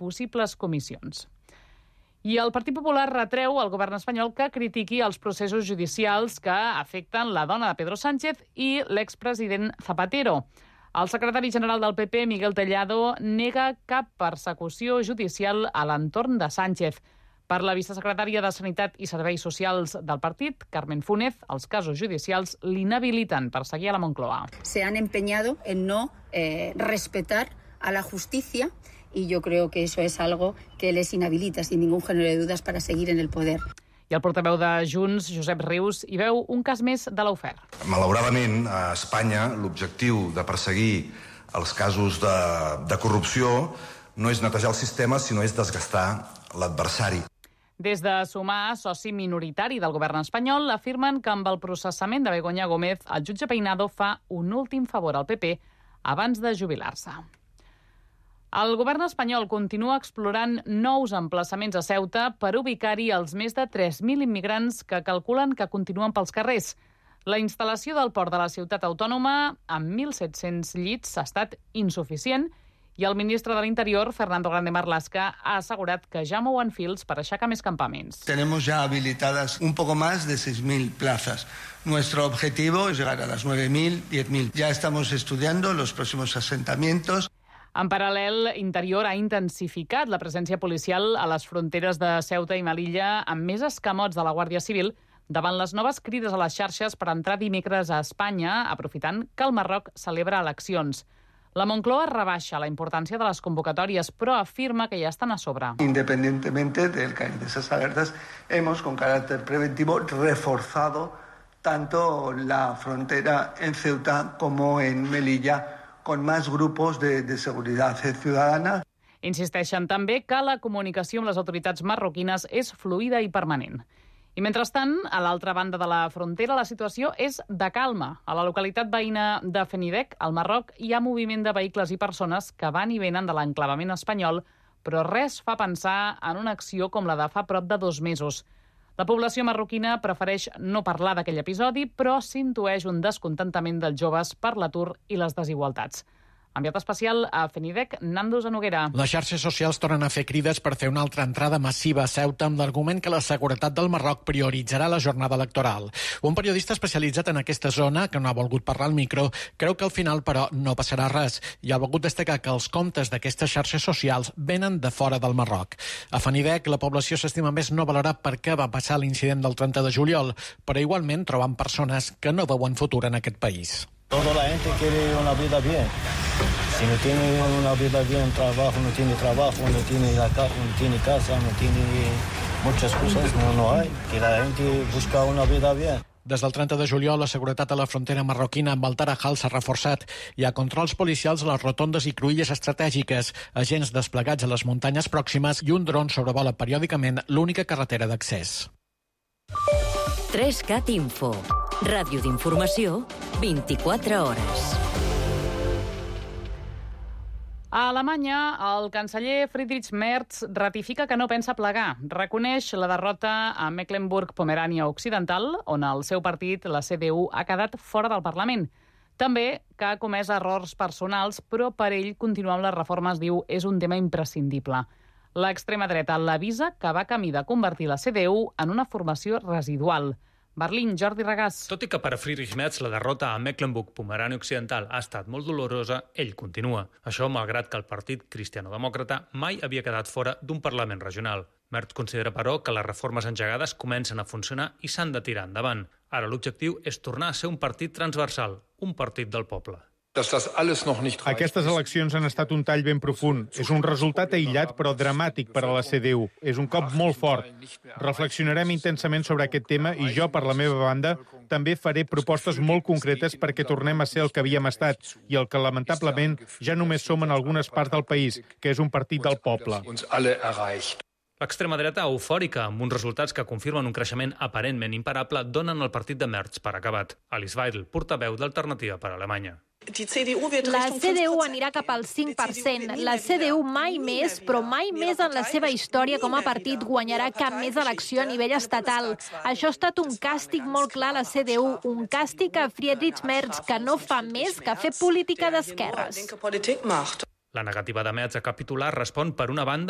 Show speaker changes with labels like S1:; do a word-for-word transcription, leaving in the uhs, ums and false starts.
S1: possibles comissions. I el Partit Popular retreu al govern espanyol que critiqui els processos judicials que afecten la dona de Pedro Sánchez i l'expresident Zapatero. El secretari general del P P, Miguel Tellado, nega cap persecució judicial a l'entorn de Sánchez. Per la vicesecretària de Sanitat i Serveis Socials del partit, Carmen Fúnez, els casos judicials l'inhabiliten per seguir a la Moncloa.
S2: Se han empeñado en no eh, respetar a la justicia y yo creo que eso es algo que les inhabilita sin ningún género de dudas para seguir en el poder.
S1: I el portaveu de Junts, Josep Rius, hi veu un cas més de l'Aufer.
S3: Malauradament, a Espanya, l'objectiu de perseguir els casos de, de corrupció no és netejar el sistema, sinó és desgastar l'adversari.
S1: Des de Sumar, soci minoritari del govern espanyol, afirmen que amb el processament de Begoña Gómez, el jutge Peinado fa un últim favor al P P abans de jubilar-se. El govern espanyol continua explorant nous emplaçaments a Ceuta per ubicar-hi els més de tres mil immigrants que calculen que continuen pels carrers. La instal·lació del port de la ciutat autònoma, amb mil set-cents llits, ha estat insuficient i el ministre de l'Interior, Fernando Grande Marlaska, ha assegurat que ja mouen fils per aixecar més campaments.
S4: Tenemos ya habilitadas un poco más de seis mil plazas. Nuestro objetivo es llegar a las nueve mil, diez mil. Ya estamos estudiando los próximos asentamientos.
S1: En paral·lel, Interior ha intensificat la presència policial a les fronteres de Ceuta i Melilla amb més escamots de la Guàrdia Civil davant les noves crides a les xarxes per entrar dimecres a Espanya, aprofitant que el Marroc celebra eleccions. La Moncloa rebaixa la importància de les convocatòries, però afirma que ja estan a sobre.
S4: Independientemente del caer de esas alertas, hemos, con carácter preventivo, reforzado tanto la frontera en Ceuta como en Melilla, con más grupos de, de seguridad ciudadana.
S1: Insisteixen també que la comunicació amb les autoritats marroquines és fluida i permanent. I mentrestant, a l'altra banda de la frontera, la situació és de calma. A la localitat veïna de Fenidec, al Marroc, hi ha moviment de vehicles i persones que van i venen de l'enclavament espanyol, però res fa pensar en una acció com la de fa prop de dos mesos. La població marroquina prefereix no parlar d'aquell episodi, però s'intueix un descontentament dels joves per l'atur i les desigualtats. Enviat especial a Fenidec, Nando Zanoguera.
S5: Les xarxes socials tornen a fer crides per fer una altra entrada massiva a Ceuta amb l'argument que la seguretat del Marroc prioritzarà la jornada electoral. Un periodista especialitzat en aquesta zona, que no ha volgut parlar al micro, creu que al final, però, no passarà res i ha volgut destacar que els comptes d'aquestes xarxes socials venen de fora del Marroc. A Fenidec, la població s'estima més no valorar per què va passar l'incident del trenta de juliol, però igualment troben persones que no veuen futur en aquest país.
S6: Toda la gente quiere una vida bien. Si no tiene una vida bien, trabajo, no tiene trabajo, no tiene, la ca- no tiene casa, no tiene muchas cosas, no, no hay. Que la gente busca una vida bien.
S5: Des del trenta de juliol, la seguretat a la frontera marroquina amb el Tarajal s'ha reforçat. Hi ha controls policials a les rotondes i cruïlles estratègiques, agents desplegats a les muntanyes pròximes i un dron sobrevola periòdicament l'única carretera d'accés.
S7: tres cat Info. Ràdio d'informació, vint-i-quatre hores.
S1: A Alemanya, el canceller Friedrich Merz ratifica que no pensa plegar. Reconeix la derrota a Mecklenburg-Pomerània Occidental, on el seu partit, la C D U, ha quedat fora del Parlament. També que ha comès errors personals, però per ell continuar amb les reformes, diu, és un tema imprescindible. L'extrema dreta l'avisa que va camí de convertir la C D U en una formació residual. Berlín, Jordi Regàs.
S8: Tot i que per a Friedrich Merz la derrota a Mecklenburg-Pomerània Occidental ha estat molt dolorosa, ell continua. Això malgrat que el partit cristiano-demòcrata mai havia quedat fora d'un Parlament regional. Merz considera, però, que les reformes engegades comencen a funcionar i s'han de tirar endavant. Ara l'objectiu és tornar a ser un partit transversal, un partit del poble.
S9: Aquestes eleccions han estat un tall ben profund. És un resultat aïllat però dramàtic per a la C D U. És un cop molt fort. Reflexionarem intensament sobre aquest tema i jo, per la meva banda, també faré propostes molt concretes perquè tornem a ser el que havíem estat i el que lamentablement ja només som en algunes parts del país, que és un partit del poble.
S8: L'extrema dreta eufòrica, amb uns resultats que confirmen un creixement aparentment imparable, donen el partit de Merz per acabat. Alice Weidel, portaveu d'Alternativa per Alemanya.
S10: La C D U anirà cap al cinc per cent. La C D U mai més, però mai més en la seva història com a partit guanyarà cap més elecció a nivell estatal. Això ha estat un càstig molt clar a la C D U, un càstig a Friedrich Merz, que no fa més que fer política d'esquerres.
S8: La negativa de Merz a capitular respon, per una banda,